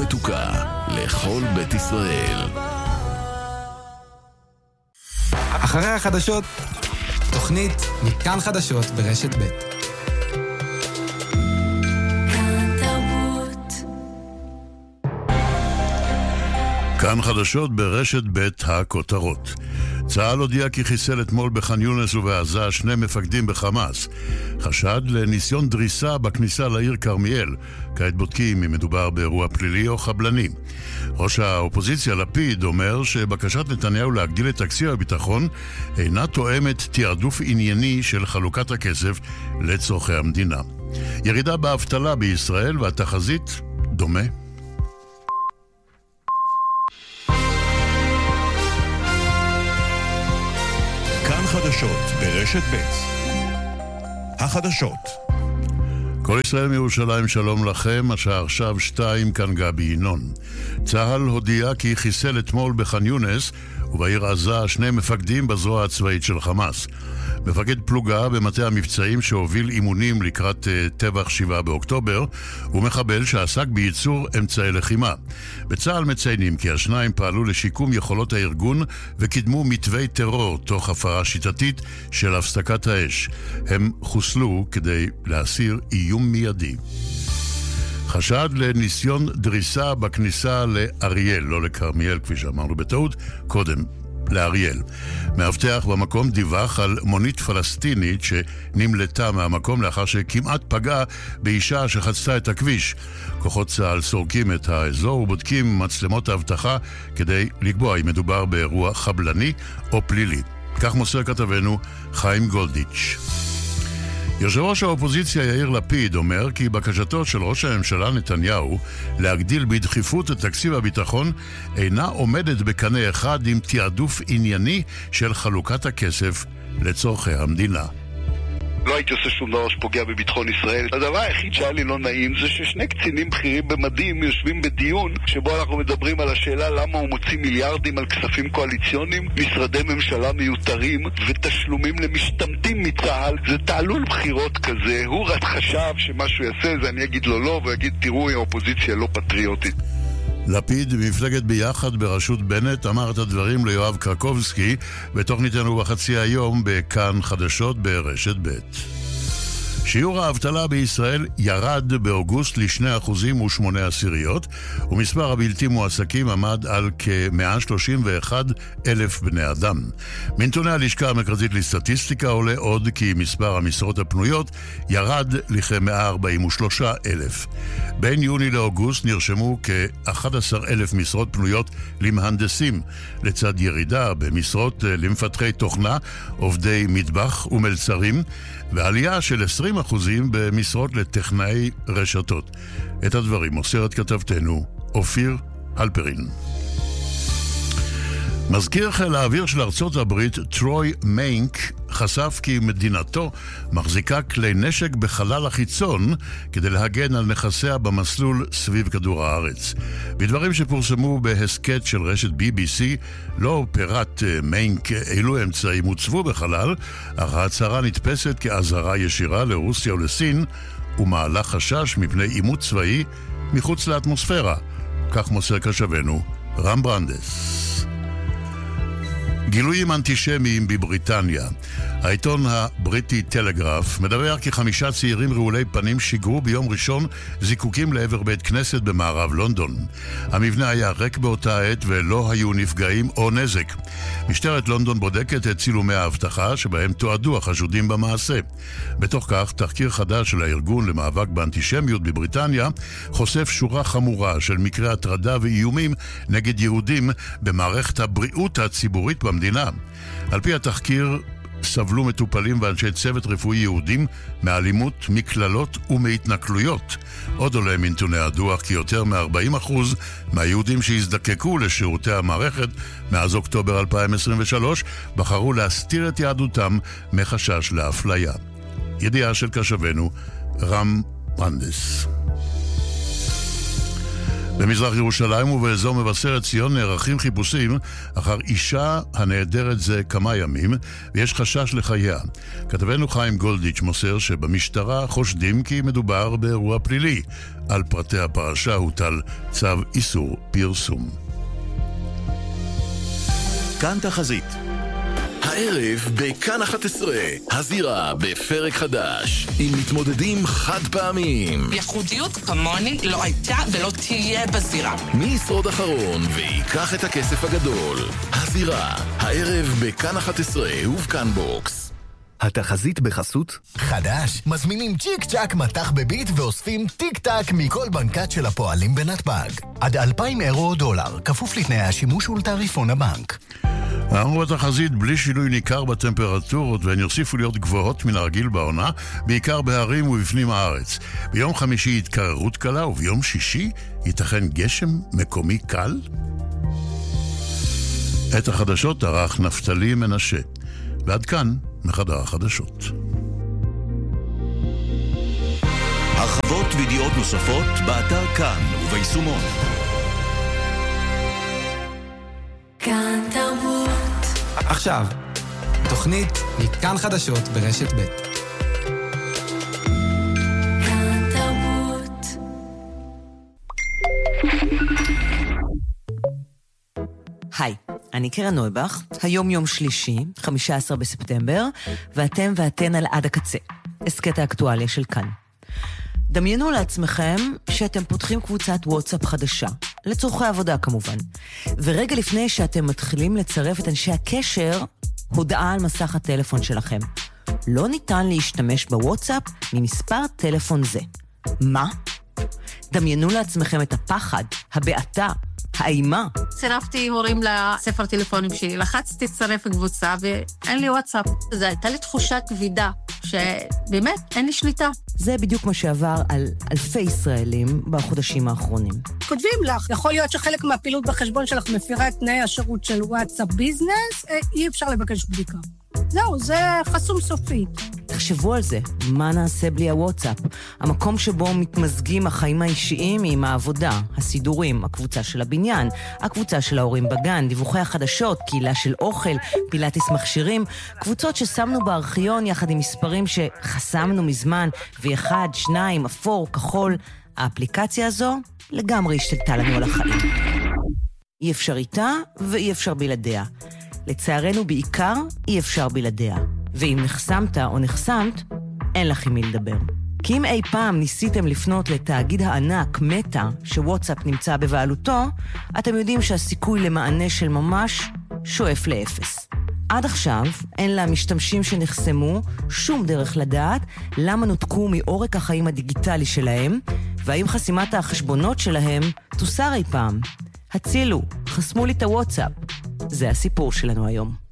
מתוקה לכל בית ישראל. אחרי החדשות, תוכנית מכאן חדשות ברשת ב'. כאן חדשות ברשת ב' הכותרות. צה"ל הודיע כי חיסל אתמול בח'אן יונס ובעזה 2 מפקדים בחמאס. חשד לניסיון דריסה בכניסה לעיר כרמיאל. כעת בודקים אם מדובר באירוע פלילי או חבלני. ראש האופוזיציה לפיד אומר שבקשת נתניהו להגדיל את תקציב הביטחון אינה תואמת תיעדוף ענייני של חלוקת הכסף לצורכי המדינה. ירידה באבטלה בישראל והתחזית דומה. חדשות ברשת ב'. החדשות. כל ישראל מירושלים, שלום לכם. השעה עכשיו 2, כאן גבי ינון. צה"ל הודיע כי חיסל אתמול בח'אן יונס ובעיר עזה 2 מפקדים בזרוע הצבאית של חמאס. מפקד פלוגה במטה המבצעים שהוביל אימונים לקראת טבח 7 באוקטובר ומחבל שעסק בייצור אמצעי לחימה. בצה"ל מציינים כי השניים פעלו לשיקום יכולות הארגון וקידמו מתווי טרור תוך הפרה שיטתית של הפסקת האש. הם חוסלו כדי להסיר איום מיידי. חשד לניסיון דריסה בכניסה לאריאל, לא לכרמיאל כפי שאמרנו בטעות קודם, לאריאל. מאבטח במקום דיווח על מונית פלסטינית שנמלטה מהמקום לאחר שכמעט פגעה באישה שחצתה את הכביש. כוחות צה"ל סורקים את האזור ובודקים מצלמות האבטחה כדי לקבוע אם מדובר באירוע חבלני או פלילי. כך מוסר כתבנו חיים גולדיץ'. יושב ראש האופוזיציה יאיר לפיד אומר כי בקשתו של ראש הממשלה נתניהו להגדיל בדחיפות את תקציב הביטחון אינה עומדת בקנה אחד עם תיעדוף ענייני של חלוקת הכסף לצורכי המדינה. לא הייתי עושה שום דבר שפוגע בביטחון ישראל. הדבר היחיד שהיה לי לא נעים זה ששני קצינים בכירים במדים יושבים בדיון שבו אנחנו מדברים על השאלה למה הוא מוציא מיליארדים על כספים קואליציוניים, משרדי ממשלה מיותרים ותשלומים למשתמטים מצה"ל. זה תעלול בחירות כזה. הוא רק חשב שמשהו יעשה זה אני אגיד לו לא ויגיד תראו האופוזיציה לא פטריוטית. לפיד במפלגת ביחד בראשות בנט אמר את הדברים ליואב קרקובסקי בתוכניתנו בחצי היום בכאן חדשות ברשת ב'. שיעור האבטלה בישראל ירד באוגוסט ל2.8% ומספר הבלתי מועסקים עמד על כ-131,000 בני אדם. מנתוני הלשכה המרכזית לסטטיסטיקה עולה עוד כי מספר המשרות הפנויות ירד לכ-143,000. בין יוני לאוגוסט נרשמו כ-11,000 משרות פנויות למהנדסים, לצד ירידה במשרות למפתחי תוכנה, עובדי מטבח ומלצרים, ועלייה של 20% במשרות לטכנאי רשתות. את הדברים מוסרת כתבתנו אופיר הלפרין. מזכיר חיל האוויר של ארצות הברית טרוי מיינק חשף כי מדינתו מחזיקה כלי נשק בחלל החיצון כדי להגן על נכסיה במסלול סביב כדור הארץ. בדברים שפורסמו בהסקט של רשת BBC לא פירט מיינק אילו אמצעים הוצבו בחלל, אך ההצהרה נתפסת כאזהרה ישירה לרוסיה ולסין ומעלה חשש מפני עימות צבאי מחוץ לאטמוספירה. כך מוסר כתבנו רם ברנדס. גילויים אנטישמיים בבריטניה. העיתון הבריטי טלגרף מדבר כי 5 צעירים רעולי פנים שיגרו ביום ראשון זיקוקים לעבר בית כנסת במערב לונדון. המבנה היה ריק באותה עת ולא היו נפגעים או נזק. משטרת לונדון בודקת את צילומי האבטחה שבהם תועדו החשודים במעשה. בתוך כך, תחקיר חדש של הארגון למאבק באנטישמיות בבריטניה חושף שורה חמורה של מקרי הטרדה ואיומים נגד יהודים במערכת הבריאות הציבורית במדינה. על פי התחקיר סבלו מטופלים ואנשי צוות רפואי יהודים מאלימות, מקללות ומהתנכלויות. עוד עולה מנתוני הדוח כי יותר מ-40% מהיהודים שהזדקקו לשירותי המערכת מאז אוקטובר 2023 בחרו להסתיר את יהדותם מחשש לאפליה. ידיעה של כתבנו רם ברנדס. במזרח ירושלים ובאזור מבשרת ציון נערכים חיפושים אחר אישה הנעדרת זה כמה ימים, ויש חשש לחייה. כתבנו חיים גולדיץ' מוסר שבמשטרה חושדים כי מדובר באירוע פלילי. על פרטי הפרשה הוטל צו איסור פרסום. כאן תחזית. הערב בכאן 11, הזירה בפרק חדש, עם מתמודדים חד פעמים. ייחודיות כמוני לא הייתה ולא תהיה בזירה. מי ישרוד אחרון ויקח את הכסף הגדול? הזירה, הערב בכאן 11 ובכאן בוקס. התחזית בחסות חדש, מזמינים צ'יק צ'ק מתח בביט ואוספים טיק טק מכל בנקת של הפועלים בנתב"ג. עד 2,000 אירו או דולר, כפוף לתנאי השימוש ולתעריפון הבנק. האמרו התחזית בלי שינוי ניכר בטמפרטורות, והן יוסיפו להיות גבוהות מן הרגיל בעונה, בעיקר בהרים ובפנים הארץ. ביום חמישי התקררות קלה, וביום שישי ייתכן גשם מקומי קל. את החדשות ערך נפתלי מנשה. ועד כאן מחדר החדשות. הרחבות וידיעות נוספות באתר כאן וביישומון. כאן תרבות. עכשיו, תוכנית מכאן חדשות ברשת ב'. כאן תרבות. היי, אני קרן נויבך, היום יום שלישי, 15 בספטמבר, ואתם ואתן על עד הקצה, הסקט האקטואליה של כאן. דמיינו לעצמכם שאתם פותחים קבוצת וואטסאפ חדשה, לצורכי עבודה כמובן, ורגע לפני שאתם מתחילים לצרף את אנשי הקשר, הודעה על מסך הטלפון שלכם. לא ניתן להשתמש בוואטסאפ ממספר טלפון זה. מה? דמיינו לעצמכם את הפחד, הבעתה, האימה. צירפתי הורים לספר טלפונים שלי, לחצתי לצרף קבוצה ואין לי וואטסאפ. זו הייתה לי תחושת כבידה, שבאמת אין לי שליטה. זה בדיוק מה שעבר על אלפי ישראלים בחודשים האחרונים. כותבים לך, יכול להיות שחלק מהפעילות בחשבון שלך מפירה את תנאי השירות של וואטסאפ ביזנס, אי אפשר לבקש בדיקה. זהו, זה חסום סופית. תחשבו על זה, מה נעשה בלי הוואטסאפ? המקום שבו מתמזגים החיים האישיים עם העבודה, הסידורים, הקבוצה של הבניין, הקבוצה של ההורים בגן, דיווחי החדשות, קהילה של אוכל, פילאטיס מכשירים, קבוצות ששמנו בארכיון יחד עם מספרים שחסמנו מזמן, ו1, 2, אפור, כחול. האפליקציה הזו לגמרי השתלטה לנו על החיים. אי אפשר איתה ואי אפשר בלעדיה. לצערנו בעיקר אי אפשר בלעדיה. ואם נחסמת או נחסמת, אין לך עם מי לדבר. כי אם אי פעם ניסיתם לפנות לתאגיד הענק מטה שוואטסאפ נמצא בבעלותו, אתם יודעים שהסיכוי למענה של ממש שואף לאפס. עד עכשיו אין למשתמשים שנחסמו שום דרך לדעת למה נותקו מעורק החיים הדיגיטלי שלהם, והאם חסימת החשבונות שלהם תוסר אי פעם. הצילו, חסמו לי את הוואטסאפ. זה הסיפור שלנו היום.